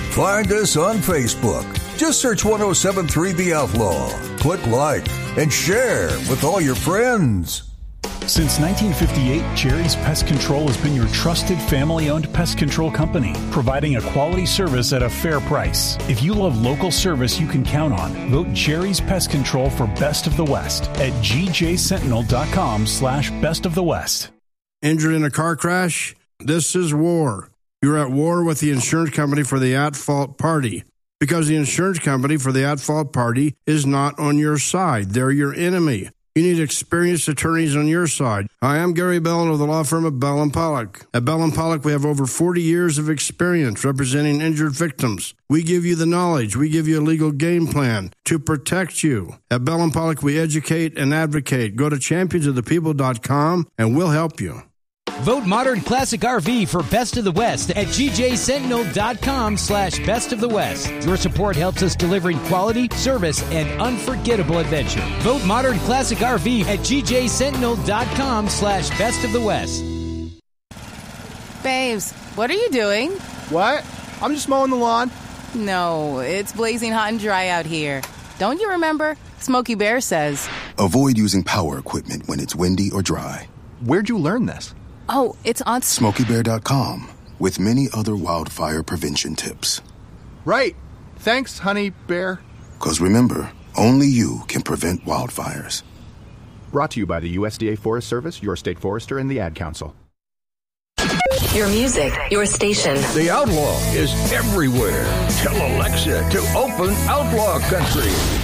Find us on Facebook. Just search 1073 The Outlaw. Click like and share with all your friends. Since 1958, Jerry's Pest Control has been your trusted family-owned pest control company, providing a quality service at a fair price. If you love local service you can count on, vote Jerry's Pest Control for Best of the West at gjsentinel.com/Best of the West. Injured in a car crash? This is war. You're at war with the insurance company for the at-fault party, because the insurance company for the at-fault party is not on your side. They're your enemy. You need experienced attorneys on your side. Hi, I'm Gary Bell of the law firm of Bell & Pollock. At Bell & Pollock, we have over 40 years of experience representing injured victims. We give you the knowledge. We give you a legal game plan to protect you. At Bell & Pollock, we educate and advocate. Go to championsofthepeople.com and we'll help you. Vote Modern Classic RV for Best of the West at gjsentinel.com/Best of the West. Your support helps us delivering quality, service, and unforgettable adventure. Vote Modern Classic RV at gjsentinel.com/Best of the West. Babes, what are you doing? What? I'm just mowing the lawn. No, it's blazing hot and dry out here. Don't you remember? Smokey Bear says, avoid using power equipment when it's windy or dry. Where'd you learn this? oh, it's on SmokeyBear.com with many other wildfire prevention tips. Right. Thanks, Honey Bear. Because remember, only you can prevent wildfires. Brought to you by the USDA Forest Service, your state forester, and the Ad Council. Your music, your station. The Outlaw is everywhere. Tell Alexa to open Outlaw Country.